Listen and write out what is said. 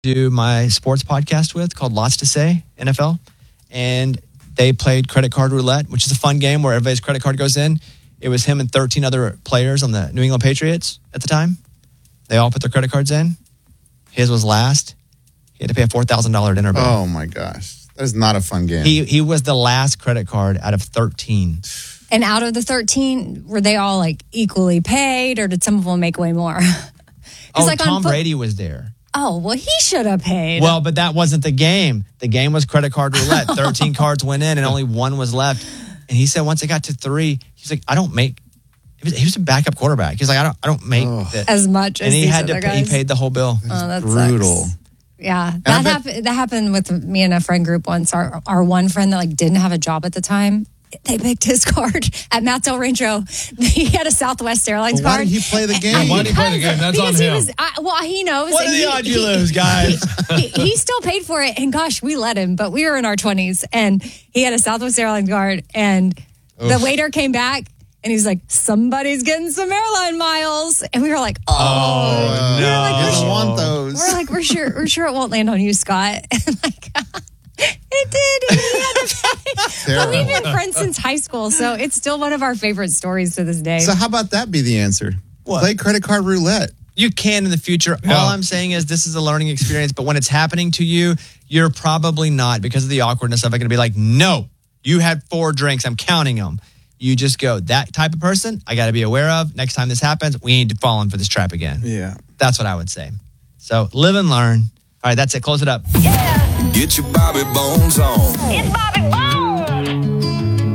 do my sports podcast with called Lots to Say NFL. And they played credit card roulette, which is a fun game where everybody's credit card goes in. It was him and 13 other players on the New England Patriots at the time. They all put their credit cards in. His was last. He had to pay a $4,000 dinner bill. Oh, my gosh. That is not a fun game. He was the last credit card out of 13. And out of the 13, were they all like equally paid, or did some of them make way more? Tom Brady was there. Oh, well, he should have paid. Well, but that wasn't the game. The game was credit card roulette. 13 cards went in and only one was left. And he said once it got to 3, he's like, I don't make. He was a backup quarterback. He's like, I don't make as much as these other guys. He paid the whole bill. That brutal. Sucks. Yeah, that happened with me and a friend group once. Our one friend that like didn't have a job at the time, they picked his card at Matt Del Rancho. He had a Southwest Airlines card. Why did he play the game? Why did he play the game? That's on him. He knows. What are the odds you lose, guys? He still paid for it, and gosh, we let him. But we were in our 20s, and he had a Southwest Airlines card, and the waiter came back. And he's like, somebody's getting some airline miles. And we were like, oh no. I don't want those. We're like, we're sure it won't land on you, Scott. And like, it did. And he had to pay. But we've been friends since high school, so it's still one of our favorite stories to this day. So how about that be the answer? What? Play credit card roulette. You can in the future. Yeah. All I'm saying is this is a learning experience, but when it's happening to you, you're probably not, because of the awkwardness of it, going to be like, no, you had 4 drinks. I'm counting them. You just go, that type of person, I got to be aware of. Next time this happens, we ain't falling for this trap again. Yeah. That's what I would say. So live and learn. All right, that's it. Close it up. Yeah. Get your Bobby Bones on. It's Bobby Bones.